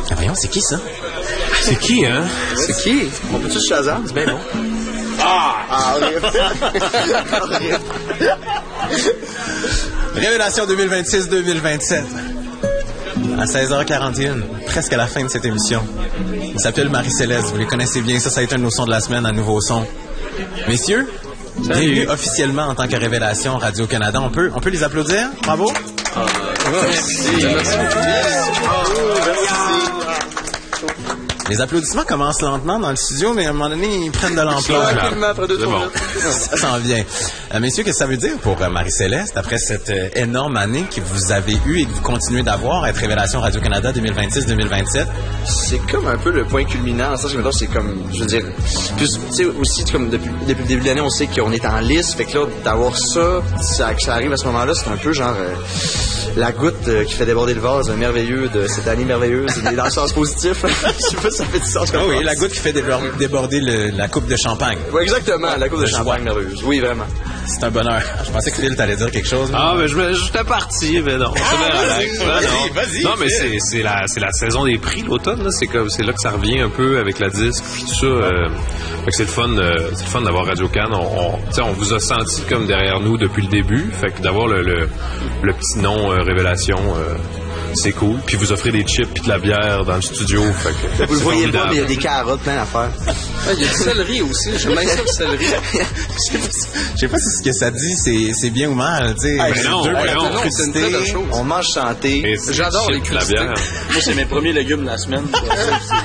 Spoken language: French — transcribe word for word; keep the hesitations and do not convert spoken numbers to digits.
Ah, voyons, c'est qui ça? C'est qui, hein? C'est qui? On peut-tu Shazam? C'est bien bon. Ah! Ah, Révélation deux mille vingt-six deux mille vingt-sept. À seize heures quarante et un, presque à la fin de cette émission. Il s'appelle Marie-Céleste, vous les connaissez bien, ça, ça a été un de nos sons de la semaine, un nouveau son. Messieurs, bienvenue officiellement en tant que Révélation Radio-Canada. On peut, on peut les applaudir? Bravo! Ah, merci. Merci. Les applaudissements commencent lentement dans le studio, mais à un moment donné, ils prennent de l'ampleur. Rapidement, après deux, trois minutes. Ça s'en vient. Euh, messieurs, qu'est-ce que ça veut dire pour euh, Marie-Céleste, après cette euh, énorme année que vous avez eue et que vous continuez d'avoir à être Révélation Radio-Canada deux mille vingt-six deux mille vingt-sept? C'est comme un peu le point culminant. Ça, je me dis, c'est comme, je veux dire, plus, tu sais, aussi, comme depuis, depuis le début de l'année, on sait qu'on est en liste. Fait que là, d'avoir ça, ça, que ça arrive à ce moment-là, c'est un peu genre euh, la goutte euh, qui fait déborder le vase merveilleux de cette année merveilleuse, dans le sens positif. Je sais pas si ça fait du sens. Ah oui, la goutte qui fait déborder, déborder le, la coupe de champagne. Oui, exactement, la coupe de champagne merveilleuse. Oui, vraiment. C'est un bonheur. Je pensais que Phil t'allais dire quelque chose. Mais... Ah, mais je me, j'étais parti, mais non. Ah, vas-y, vas-y, non. vas-y, vas-y. Non, mais c'est, c'est la, c'est la saison des prix, l'automne, là. C'est comme, c'est là que ça revient un peu avec la disque, puis tout ça. Euh, fait que c'est le fun, euh, c'est le fun d'avoir Radio-Can. On, on, tu sais, on vous a senti comme derrière nous depuis le début. Fait que d'avoir le, le, le petit nom, euh, Révélation, euh, c'est cool. Puis vous offrez des chips puis de la bière dans le studio. Fait que vous le voyez formidable. Pas, mais il y a des carottes, plein d'affaires. Ah, il y a du céleri aussi. J'aime bien ça, le céleri. Je sais pas si ce que ça dit, c'est, c'est bien ou mal. Tu sais, ah, non, deux ouais, non, c'est une très belle chose. On mange santé. J'adore les crudités. Moi, c'est mes premiers légumes de la semaine.